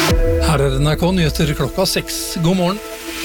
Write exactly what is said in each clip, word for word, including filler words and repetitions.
Her er N R K Nyheter klokka seks. God morgen.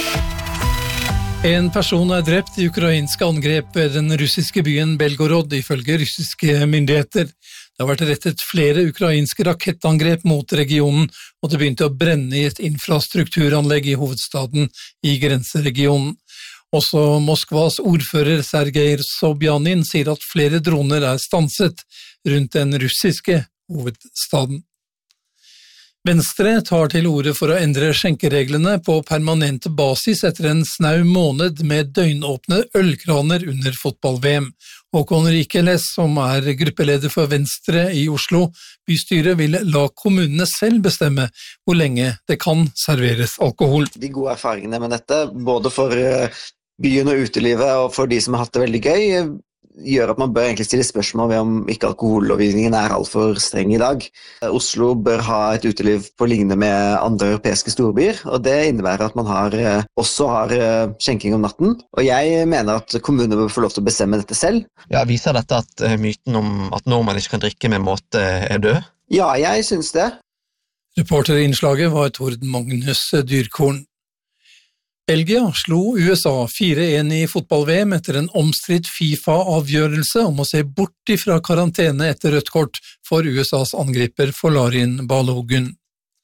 En person er drept i ukrainske angrep ved den russiske byen Belgorod, ifølge russiske myndigheter. Det har vært rettet flere ukrainske rakettangrep mot regionen, og det begynte å brenne i et infrastrukturanlegg i hovedstaden i grenseregionen. Også Moskvas ordfører Sergej Sobjanin sier at flere droner er stanset rundt den russiske hovedstaden. Venstre tar til orde for å endre skjenkereglene på permanent basis etter en snau måned med døgnåpne ølkraner under fotball-V M. Håkon Rikeles, som er gruppeleder for Venstre i Oslo bystyre, vil la kommunene selv bestemme hvor lenge det kan serveres alkohol. De gode erfaringene med dette, både for byen og utelivet og for de som har hatt det veldig gøy, gjør at man bør egentlig stille spørsmål ved om ikke alkohollovgivningen er alt for streng i dag. Oslo bør ha et uteliv på lignende med andre europeiske storbyer, og det innebærer at man har, også har skjenking om natten. Og jeg mener at kommunene bør få lov til å bestemme dette selv. Ja, viser dette at myten om at nordmenn ikke kan drikke med måte er død? Ja, jeg synes det. Reporterinnslaget var Tord Magnus Dyrkorn. Belgia slo U S A fire en i fotball-V M etter en omstridt FIFA-avgjørelse om å se bort ifra karantene etter rødt kort for U S A's angriper Folarin Balogun.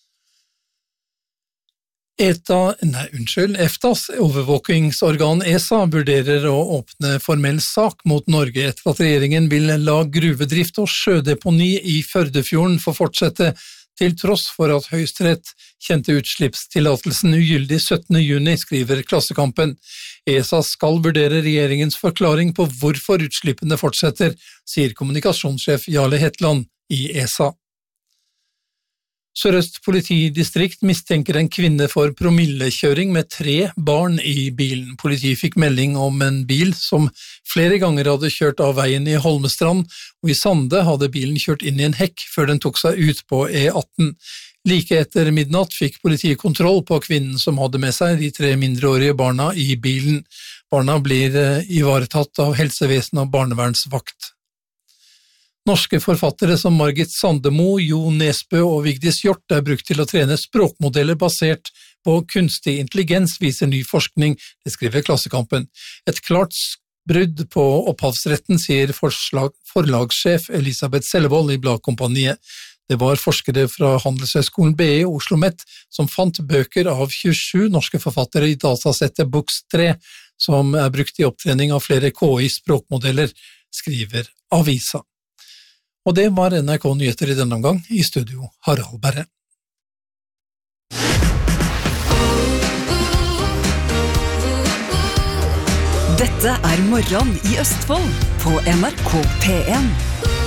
ETA, nei, unnskyld, EFTAs overvåkingsorgan ESA vurderer å åpne formell sak mot Norge etter at regjeringen vil la gruvedrift og sjødeponi i Førdefjorden få fortsette, til tross for at Høyesterett kjente utslippstillatelsen ugyldig syttende juni, skriver Klassekampen. ESA skal vurdere regjeringens forklaring på hvorfor utslippene fortsetter, sier kommunikasjonssjef Jarle Hetland i ESA. Sør-Øst politidistrikt mistenker en kvinne for promillekjøring med tre barn i bilen. Politiet fikk melding om en bil som flere ganger hadde kjørt av veien i Holmestrand, og i Sande hadde bilen kjørt inn i en hekk før den tok seg ut på E atten. Like etter midnatt fikk politiet kontroll på kvinnen som hadde med seg de tre mindreårige barna i bilen. Barna blir ivaretatt av helsevesen og barnevernsvakt. Norske forfattere som Margit Sandemo, Jo Nesbø og Vigdis Hjort er brukt til å trene språkmodeller basert på kunstig intelligens, viser ny forskning, det skriver Klassekampen. Et klart brudd på opphavsretten, sier forslag, forlagssjef Elisabeth Sellevold i Bladkompaniet. Det var forskere fra Handelshøyskolen B I og Oslo Met som fant bøker av tjuesju norske forfattere i datasettet Books tre, som er brukt i opptrening av flere K I-språkmodeller, skriver avisa. Og det var N R K Nyheter i denne omgang, i studio Harald Berre. Dette er Morgen i Østfold på N R K P en.